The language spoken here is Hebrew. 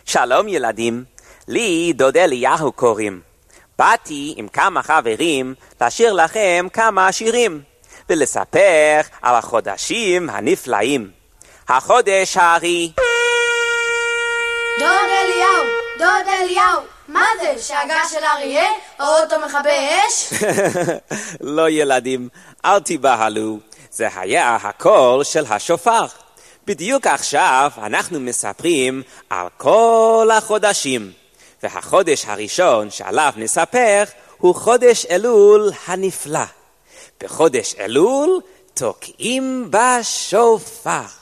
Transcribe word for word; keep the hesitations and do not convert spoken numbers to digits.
שלום ילדים, לי דוד אליהו קוראים. באתי עם כמה חברים לשיר לכם כמה שירים, ולספר על החודשים הנפלאים. החודש הארי. דוד אליהו, דוד אליהו, מה זה? שאגה של אריה? האוטו מכבה אש? לא ילדים, אל תיבהלו, זה היה הקול של השופר. בדיוק עכשיו אנחנו מספרים על כל החודשים, והחודש הראשון שעליו נספר הוא חודש אלול הנפלא. בחודש אלול תוקעים בשופר.